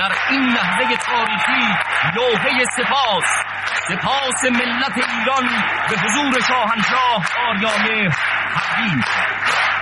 در این لحظه تاریخی لوحه سپاس ملت ایران به حضور شاهنشاه آریامهر تقدیم.